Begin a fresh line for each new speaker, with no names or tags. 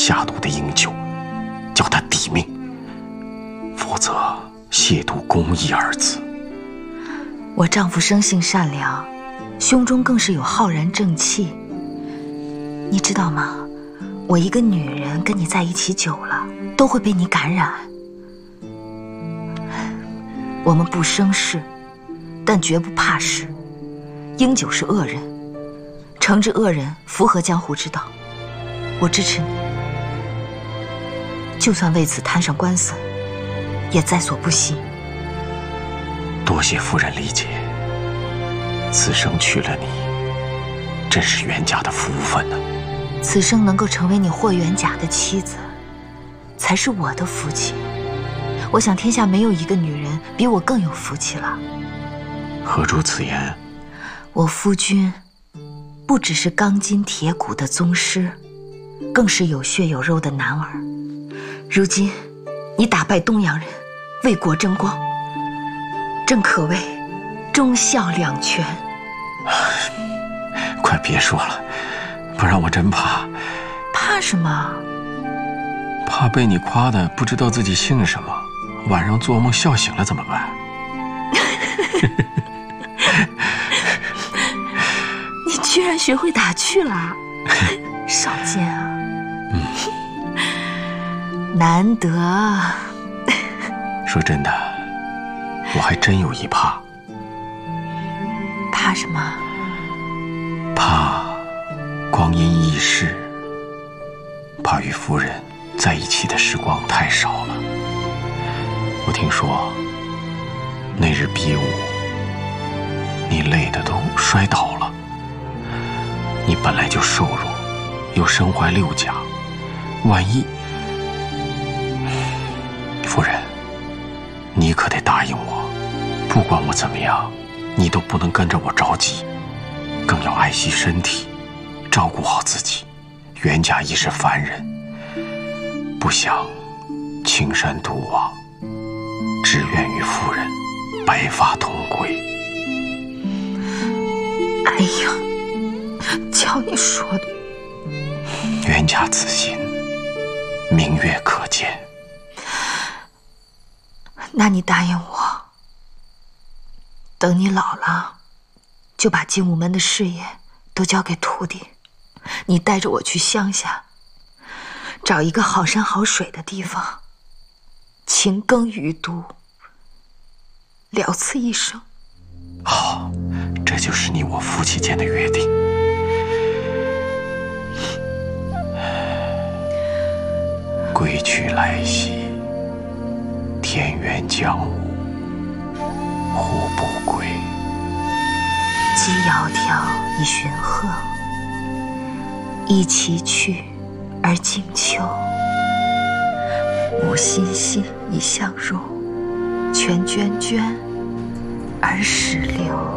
下毒的英九，叫他抵命，否则亵渎公义二字。
我丈夫生性善良，胸中更是有浩然正气。你知道吗？我一个女人跟你在一起久了，都会被你感染。我们不生事，但绝不怕事。英九是恶人，惩治恶人符合江湖之道。我支持你，就算为此摊上官司，也在所不惜。
多谢夫人理解，此生娶了你，真是袁家的福分呢。
此生能够成为你霍元甲的妻子，才是我的福气。我想天下没有一个女人比我更有福气了。
何出此言？
我夫君不只是钢筋铁骨的宗师，更是有血有肉的男儿。如今你打败东洋人，为国争光，正可谓忠孝两全。
快别说了，不然我真怕。
怕什么？
怕被你夸的不知道自己姓什么，晚上做梦笑醒了怎么办？
你居然学会打趣了，少见啊！难得。
说真的，我还真有一怕。
怕什么？
怕光阴易逝，怕与夫人在一起的时光太少了。我听说那日比武，你累得都摔倒了。你本来就瘦弱，又身怀6甲，万一……夫人，你可得答应我，不管我怎么样，你都不能跟着我着急，更要爱惜身体，照顾好自己。袁家亦是凡人，不想青山独往，只愿与夫人白发同归。
哎呀，瞧你说的。
袁家此心，明月可见。
那你答应我，等你老了，就把精武门的事业都交给徒弟，你带着我去乡下，找一个好山好水的地方，勤耕雨读，了此一生。
好，这就是你我夫妻间的约定。归去来兮，田园将芜，胡不归？
鸡窈窕以寻壑，叡其去而经丘。母欣欣以向荣，泉涓涓而石流。